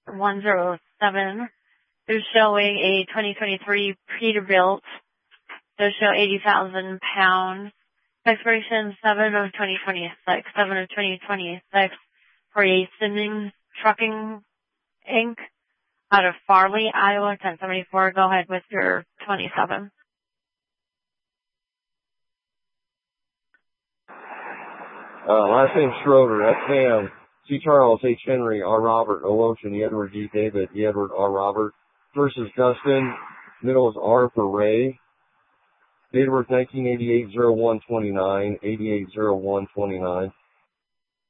107. They're showing a 2023 Peterbilt. They'll show 80,000 pounds. Expiration 7 of 2026. 7 of 2026 for a Simmons Trucking Inc. out of Farley, Iowa, 1074. Go ahead with your 27. Last name Schroeder, F. Sam, C. Charles, H. Henry, R. Robert, O. Ocean, E. Edward, D. David, E. Edward, R. Robert. First is Dustin. Middle is R for Ray. Date of birth 1988-01-29, 88-01-29.